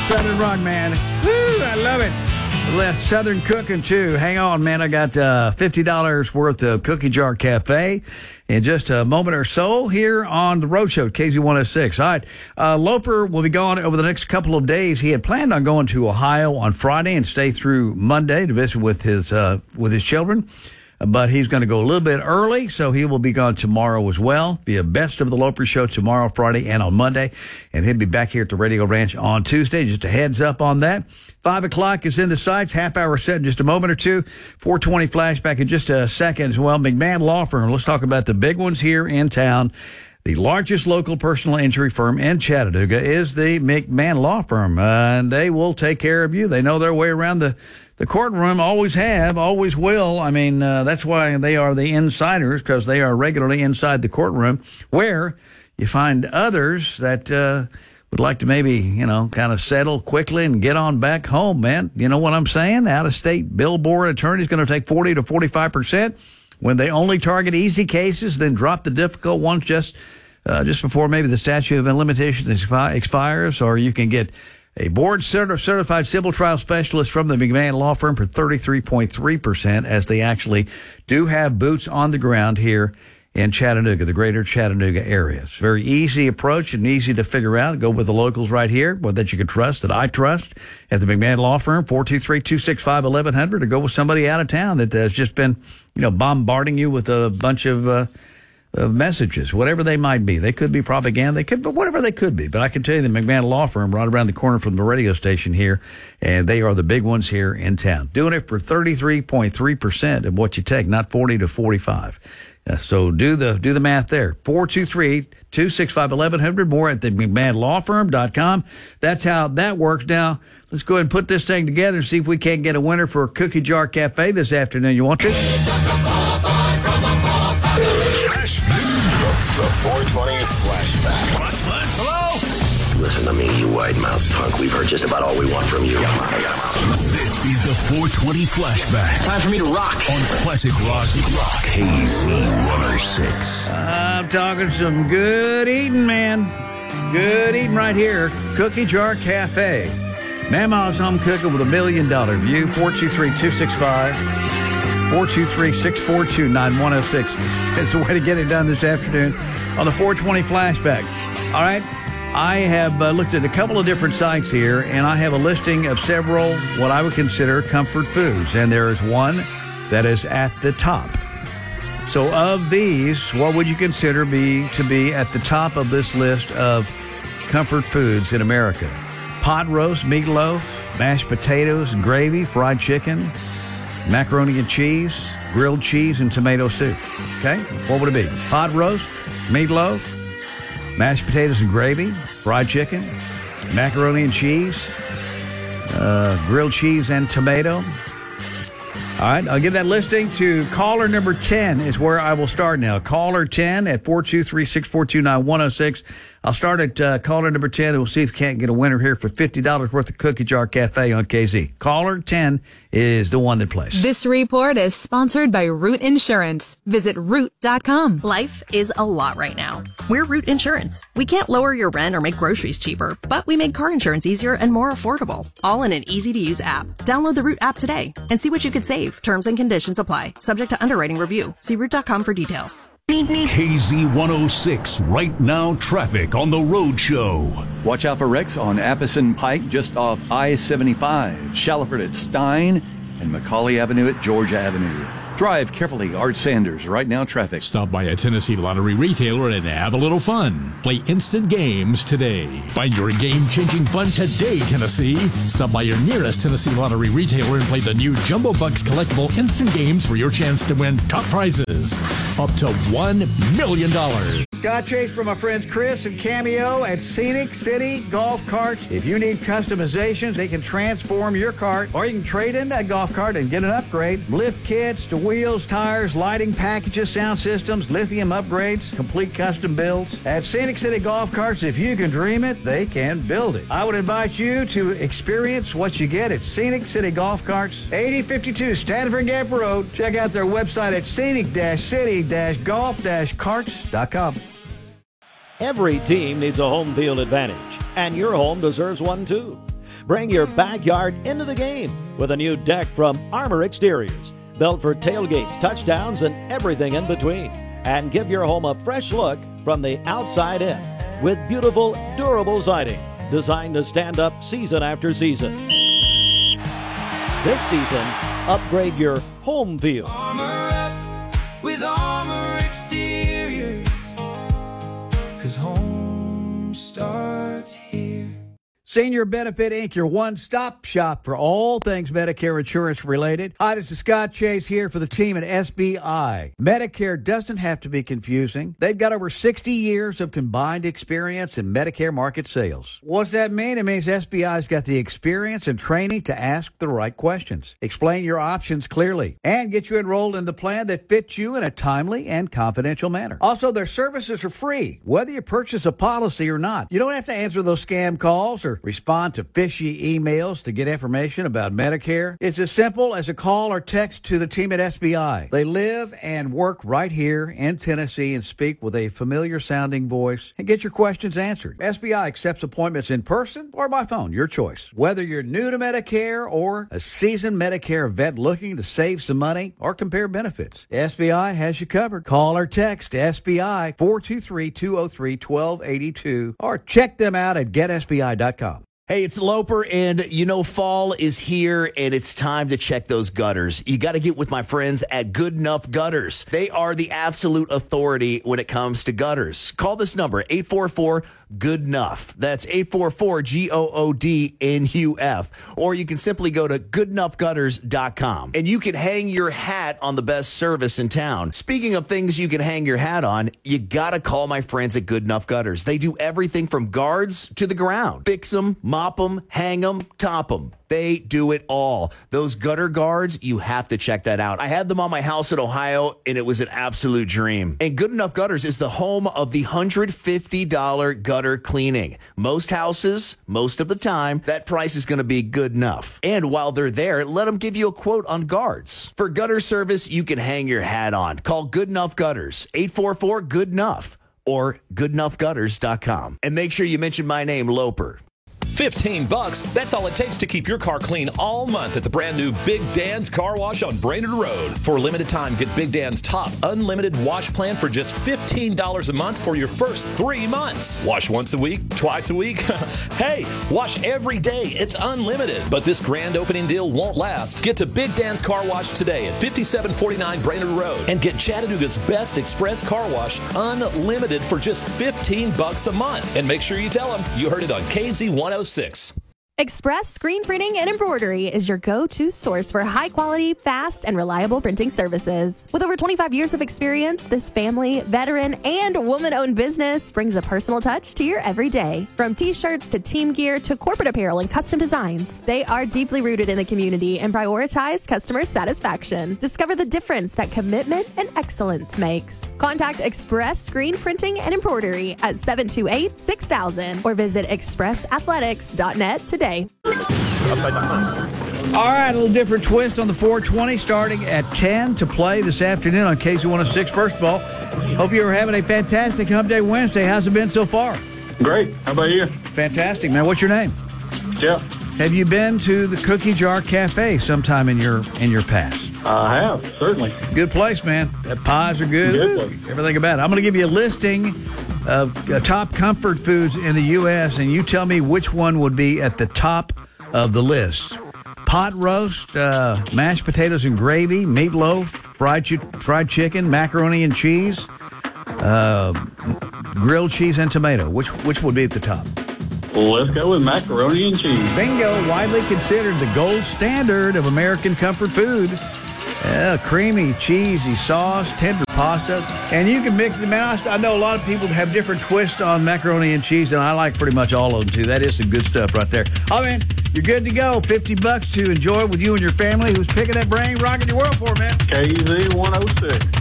Southern rock, man. Woo, I love it. Less Southern cooking, too. Hang on, man. I got $50 worth of Cookie Jar Cafe in just a moment or so here on the Road Show, KZ106. All right. Loper will be gone over the next couple of days. He had planned on going to Ohio on Friday and stay through Monday to visit with his children. But he's going to go a little bit early, so he will be gone tomorrow as well. Be a best of the Loper show tomorrow, Friday, and on Monday. And he'll be back here at the Radio Ranch on Tuesday. Just a heads up on that. 5 o'clock is in the sights. Half hour set in just a moment or two. 420 flashback in just a second as well. McMahon Law Firm. Let's talk about the big ones here in town. The largest local personal injury firm in Chattanooga is the McMahon Law Firm. And they will take care of you. They know their way around the courtroom, always have, always will. I mean, that's why they are the insiders, because they are regularly inside the courtroom, where you find others that would like to maybe, kind of settle quickly and get on back home, man. You know what I'm saying? Out-of-state billboard attorney's going to take 40 to 45% when they only target easy cases, then drop the difficult ones just before maybe the statute of limitations expires, or you can get a board-certified civil trial specialist from the McMahon Law Firm for 33.3%, as they actually do have boots on the ground here in Chattanooga, the greater Chattanooga area. It's a very easy approach and easy to figure out. Go with the locals right here, that you can trust, that I trust, at the McMahon Law Firm, 423-265-1100, or go with somebody out of town that has just been, bombarding you with a bunch of messages, whatever they might be. They could be propaganda, whatever they could be. But I can tell you the McMahon Law Firm right around the corner from the radio station here, and they are the big ones here in town. Doing it for 33.3% of what you take, not 40 to 45. So do the math there. 423-265-1100. More at the McMahonLawFirm.com. That's how that works. Now, let's go ahead and put this thing together and see if we can't get a winner for Cookie Jar Cafe this afternoon. You want to? The 420 flashback. Hello? Listen to me, you wide-mouthed punk. We've heard just about all we want from you. This is the 420 flashback. Time for me to rock. On Classic Rock KZ106. I'm talking some good eating, man. Good eating right here. Cookie Jar Cafe. Mama's Home Cooking with $1 million view. 423-265. 423-642-9106. It's the way to get it done this afternoon on the 420 flashback. All right. I have looked at a couple of different sites here, and I have a listing of several what I would consider comfort foods. And there is one that is at the top. So of these, what would you consider to be at the top of this list of comfort foods in America? Pot roast, meatloaf, mashed potatoes and gravy, fried chicken, macaroni and cheese, grilled cheese, and tomato soup. Okay? What would it be? Pot roast, meatloaf, mashed potatoes and gravy, fried chicken, macaroni and cheese, grilled cheese and tomato. All right, I'll give that listing to caller number 10 is where I will start now. Caller 10 at 423-642-9106. I'll start at caller number 10, and we'll see if we can't get a winner here for $50 worth of Cookie Jar Cafe on KZ. Caller 10 is the one that plays. This report is sponsored by Root Insurance. Visit Root.com. Life is a lot right now. We're Root Insurance. We can't lower your rent or make groceries cheaper, but we made car insurance easier and more affordable. All in an easy-to-use app. Download the Root app today and see what you could save. Terms and conditions apply. Subject to underwriting review. See Root.com for details. KZ106, right now traffic on the Road Show. Watch out for wrecks on Appison Pike just off I-75, Shallowford at Stein, and Macaulay Avenue at Georgia Avenue. Drive carefully. Art Sanders, right now traffic. Stop by a Tennessee Lottery retailer and have a little fun. Play instant games today. Find your game-changing fun today, Tennessee. Stop by your nearest Tennessee Lottery retailer and play the new Jumbo Bucks collectible instant games for your chance to win top prizes. Up to $1 million. Scott Chase from my friends Chris and Cameo at Scenic City Golf Carts. If you need customizations, they can transform your cart, or you can trade in that golf cart and get an upgrade. Lift kits to wheels, tires, lighting packages, sound systems, lithium upgrades, complete custom builds. At Scenic City Golf Carts, if you can dream it, they can build it. I would invite you to experience what you get at Scenic City Golf Carts, 8052 Stanford Gap Road. Check out their website at scenic-city-golf-carts.com. Every team needs a home field advantage, and your home deserves one too. Bring your backyard into the game with a new deck from Armor Exteriors, built for tailgates, touchdowns, and everything in between. And give your home a fresh look from the outside in with beautiful, durable siding designed to stand up season after season. This season, upgrade your home feel. Armor up with Armor Exteriors, 'cause home starts here. Senior Benefit Inc., your one-stop shop for all things Medicare insurance related. Hi, this is Scott Chase here for the team at SBI. Medicare doesn't have to be confusing. They've got over 60 years of combined experience in Medicare market sales. What's that mean? It means SBI's got the experience and training to ask the right questions, explain your options clearly, and get you enrolled in the plan that fits you in a timely and confidential manner. Also, their services are free, whether you purchase a policy or not. You don't have to answer those scam calls or respond to fishy emails to get information about Medicare. It's as simple as a call or text to the team at SBI. They live and work right here in Tennessee and speak with a familiar sounding voice and get your questions answered. SBI accepts appointments in person or by phone, your choice. Whether you're new to Medicare or a seasoned Medicare vet looking to save some money or compare benefits, SBI has you covered. Call or text SBI 423-203-1282 or check them out at getsbi.com. Hey, it's Loper, and you know fall is here, and it's time to check those gutters. You got to get with my friends at Good Enough Gutters. They are the absolute authority when it comes to gutters. Call this number, 844-GOOD-NUFF. That's 844-GOODNUF. Or you can simply go to goodenoughgutters.com, and you can hang your hat on the best service in town. Speaking of things you can hang your hat on, you got to call my friends at Good Enough Gutters. They do everything from guards to the ground. Fix them, mop them, hang them, top them. They do it all. Those gutter guards, you have to check that out. I had them on my house in Ohio, and it was an absolute dream. And Good Enough Gutters is the home of the $150 gutter cleaning. Most houses, most of the time, that price is going to be good enough. And while they're there, let them give you a quote on guards. For gutter service, you can hang your hat on. Call Good Enough Gutters, 844-GOOD-NUFF, or goodenoughgutters.com. And make sure you mention my name, Loper. $15, that's all it takes to keep your car clean all month at the brand new Big Dan's Car Wash on Brainerd Road. For a limited time, get Big Dan's top unlimited wash plan for just $15 a month for your first 3 months. Wash once a week, twice a week. Hey, wash every day. It's unlimited. But this grand opening deal won't last. Get to Big Dan's Car Wash today at 5749 Brainerd Road and get Chattanooga's best express car wash unlimited for just $15 a month. And make sure you tell them you heard it on KZ 106. Express Screen Printing and Embroidery is your go-to source for high-quality, fast, and reliable printing services. With over 25 years of experience, this family, veteran, and woman-owned business brings a personal touch to your everyday. From T-shirts to team gear to corporate apparel and custom designs, they are deeply rooted in the community and prioritize customer satisfaction. Discover the difference that commitment and excellence makes. Contact Express Screen Printing and Embroidery at 728-6000 or visit expressathletics.net today. All right, a little different twist on the 420 starting at 10 to play this afternoon on KZ106. First of all, hope you are having a fantastic Hump Day Wednesday. How's it been so far? Great. How about you? Fantastic, man. What's your name? Jeff. Have you been to the Cookie Jar Cafe sometime in your past? I have, certainly. Good place, man. The pies are good. Everything about it. I'm going to give you a listing of top comfort foods in the U.S., and you tell me which one would be at the top of the list. Pot roast, mashed potatoes and gravy, meatloaf, fried chicken, macaroni and cheese, grilled cheese and tomato. Which would be at the top? Let's go with macaroni and cheese. Bingo. Widely considered the gold standard of American comfort food. Creamy, cheesy sauce, tender pasta. And you can mix them out. I know a lot of people have different twists on macaroni and cheese, and I like pretty much all of them, too. That is some good stuff right there. Oh, man, you're good to go. $50 to enjoy with you and your family. Who's picking that brain, rocking your world for, man? KZ 106.